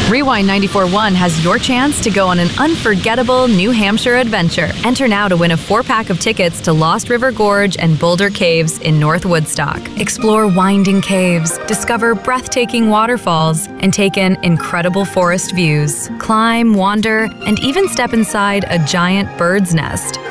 Rewind 94.1 has your chance to go on an unforgettable New Hampshire adventure. Enter now to win a 4-pack of tickets to Lost River Gorge and Boulder Caves in North Woodstock. Explore winding caves, discover breathtaking waterfalls, and take in incredible forest views. Climb, wander, and even step inside a giant bird's nest.